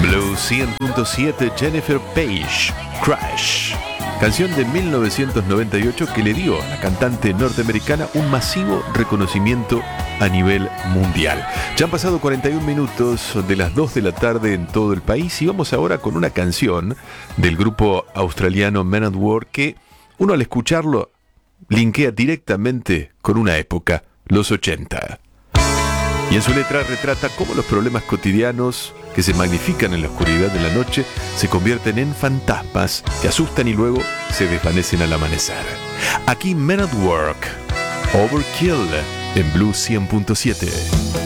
Blue 100.7, Jennifer Page, Crash. Canción de 1998 que le dio a la cantante norteamericana un masivo reconocimiento a nivel mundial. Ya han pasado 41 minutos de las 2 de la tarde en todo el país y vamos ahora con una canción del grupo australiano Men at Work que uno al escucharlo linkea directamente con una época, los 80. Y en su letra retrata cómo los problemas cotidianos que se magnifican en la oscuridad de la noche se convierten en fantasmas que asustan y luego se desvanecen al amanecer. Aquí Men at Work, Overkill en Blue 100.7.